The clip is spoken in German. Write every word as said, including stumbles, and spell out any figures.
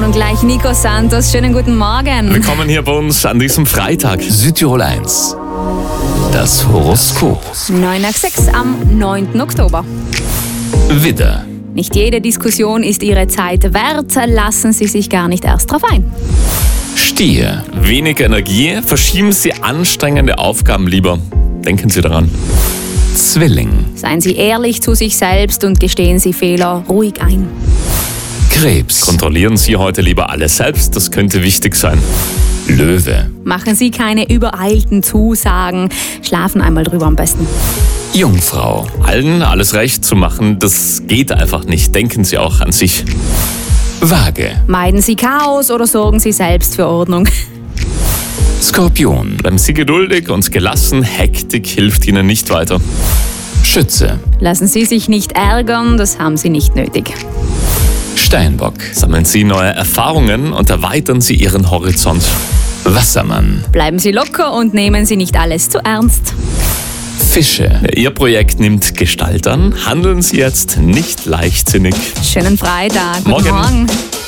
und gleich Nico Santos. Schönen guten Morgen. Willkommen hier bei uns an diesem Freitag. Südtirol eins. Das Horoskop. neun nach sechs am neunten Oktober. Widder. Nicht jede Diskussion ist Ihre Zeit wert. Lassen Sie sich gar nicht erst drauf ein. Stier. Wenig Energie, verschieben Sie anstrengende Aufgaben lieber. Denken Sie daran. Zwilling. Seien Sie ehrlich zu sich selbst und gestehen Sie Fehler ruhig ein. Krebs. Kontrollieren Sie heute lieber alles selbst, das könnte wichtig sein. Löwe. Machen Sie keine übereilten Zusagen. Schlafen einmal drüber am besten. Jungfrau. Allen alles recht zu machen, das geht einfach nicht. Denken Sie auch an sich. Waage. Meiden Sie Chaos oder sorgen Sie selbst für Ordnung. Skorpion. Bleiben Sie geduldig und gelassen, Hektik hilft Ihnen nicht weiter. Schütze. Lassen Sie sich nicht ärgern, das haben Sie nicht nötig. Steinbock. Sammeln Sie neue Erfahrungen und erweitern Sie Ihren Horizont. Wassermann. Bleiben Sie locker und nehmen Sie nicht alles zu ernst. Fische. Ihr Projekt nimmt Gestalt an, handeln Sie jetzt nicht leichtsinnig. Schönen Freitag. Guten Morgen. Morgen.